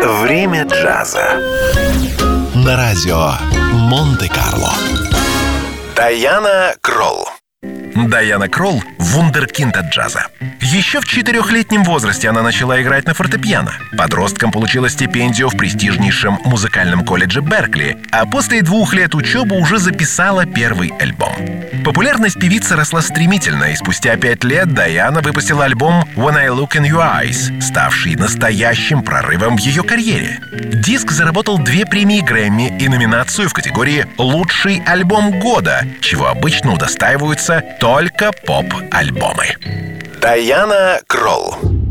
Время джаза. На радио Монте-Карло. Дайана Кролл. Дайана Кролл – вундеркинд от джаза. Еще в 4-летнем возрасте она начала играть на фортепиано. Подростком получила стипендию в престижнейшем музыкальном колледже Беркли, а после 2 лет учебы уже записала первый альбом. Популярность певицы росла стремительно, и спустя 5 лет Дайана выпустила альбом «When I Look in Your Eyes», ставший настоящим прорывом в ее карьере. Диск заработал 2 премии Грэмми и номинацию в категории «Лучший альбом года», чего обычно удостаиваются только поп-альбомы. Дайана Кролл.